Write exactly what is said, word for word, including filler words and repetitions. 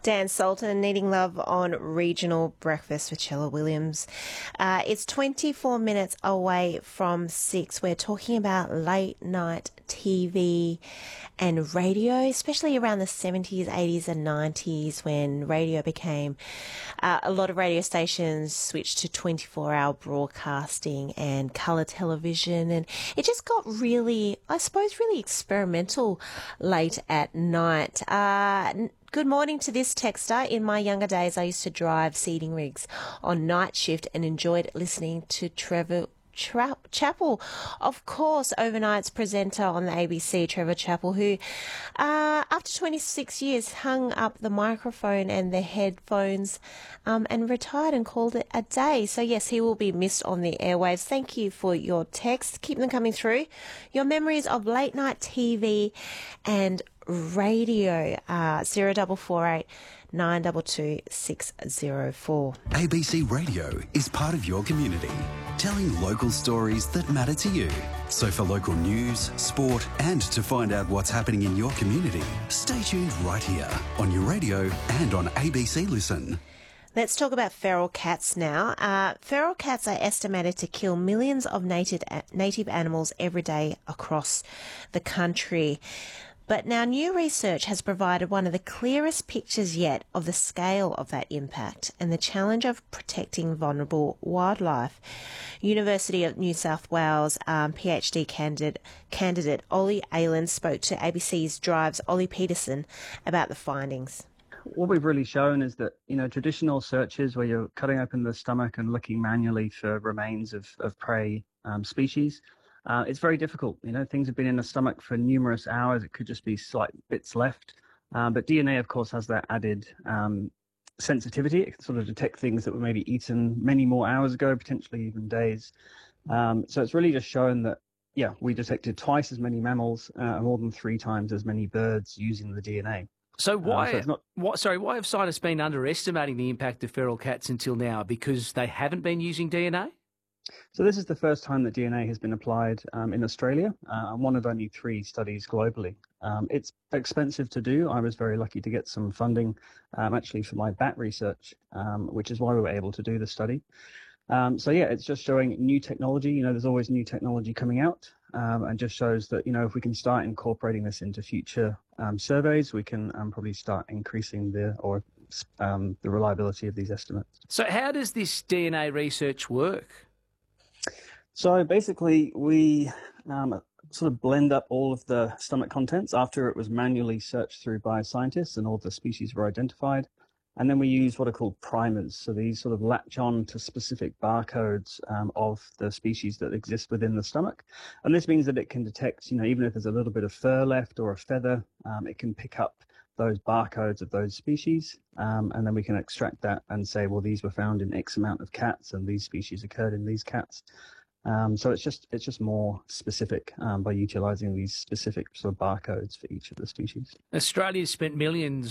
Dan Sultan and Needing Love on Regional Breakfast with Chella Williams. Uh, it's twenty-four minutes away from six. We're talking about late night T V and radio, especially around the seventies, eighties and nineties when radio became, uh, a lot of radio stations switched to twenty-four hour broadcasting and colour television, and it just got really, I suppose, really experimental late at night. Uh, Good morning to this texter. In my younger days, I used to drive seeding rigs on night shift and enjoyed listening to Trevor Tra- Chappell. Of course, overnight's presenter on the A B C, Trevor Chappell, who, uh, after twenty-six years, hung up the microphone and the headphones um, and retired and called it a day. So, yes, he will be missed on the airwaves. Thank you for your text. Keep them coming through. Your memories of late night T V and radio, uh, zero double four eight nine two two six zero four. A B C Radio is part of your community, telling local stories that matter to you. So for local news, sport and to find out what's happening in your community, stay tuned right here on your radio and on A B C Listen. Let's talk about feral cats now. Uh, feral cats are estimated to kill millions of native native animals every day across the country. But now new research has provided one of the clearest pictures yet of the scale of that impact and the challenge of protecting vulnerable wildlife. University of New South Wales um, PhD candidate, candidate Ollie Aylan spoke to A B C's Drive's Ollie Peterson about the findings. What we've really shown is that, you know, traditional searches where you're cutting open the stomach and looking manually for remains of, of prey um, species, Uh, it's very difficult. You know, things have been in the stomach for numerous hours. It could just be slight bits left. Um, but D N A, of course, has that added um, sensitivity. It can sort of detect things that were maybe eaten many more hours ago, potentially even days. Um, so it's really just shown that, yeah, we detected twice as many mammals, uh, more than three times as many birds using the D N A. So why, uh, so it's not... what, sorry, why have scientists been underestimating the impact of feral cats until now? Because they haven't been using D N A? So this is the first time that D N A has been applied um, in Australia, uh, and one of only three studies globally. Um, it's expensive to do. I was very lucky to get some funding um, actually for my bat research, um, which is why we were able to do the study. Um, so yeah, it's just showing new technology. You know, there's always new technology coming out, um, and just shows that, you know, if we can start incorporating this into future um, surveys, we can um, probably start increasing the or um, the reliability of these estimates. So how does this D N A research work? So basically, we um, sort of blend up all of the stomach contents after it was manually searched through by scientists and all the species were identified. And then we use what are called primers. So these sort of latch on to specific barcodes um, of the species that exist within the stomach. And this means that it can detect, you know, even if there's a little bit of fur left or a feather, um, it can pick up those barcodes of those species. Um, and then we can extract that and say, well, these were found in X amount of cats and these species occurred in these cats. Um, so it's just it's just more specific um, by utilising these specific sort of barcodes for each of the species. Australia's spent millions